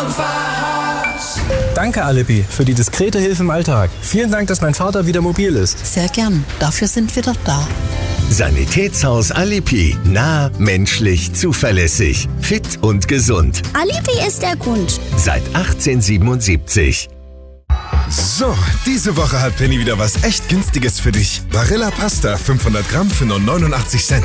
Danke, Aleppi, für die diskrete Hilfe im Alltag. Vielen Dank, dass mein Vater wieder mobil ist. Sehr gern. Dafür sind wir doch da. Sanitätshaus Aleppi. Nah, menschlich, zuverlässig, fit und gesund. Aleppi ist der Grund. Seit 1877. So, diese Woche hat Penny wieder was echt Günstiges für dich. Barilla Pasta 500 Gramm für nur 89 Cent.